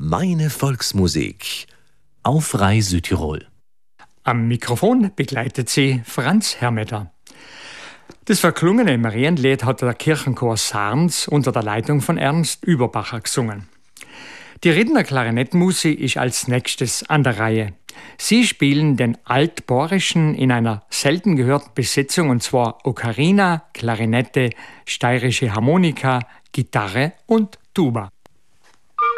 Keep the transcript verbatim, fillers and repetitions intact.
Meine Volksmusik auf R A I Südtirol. Am Mikrofon begleitet sie Franz Hermeter. Das verklungene Marienlied hat der Kirchenchor Sarns unter der Leitung von Ernst Überbacher gesungen. Die Riedner Klarinettmusik ist als nächstes an der Reihe. Sie spielen den Altborischen in einer selten gehörten Besetzung, und zwar Ocarina, Klarinette, steirische Harmonika, Gitarre und Tuba.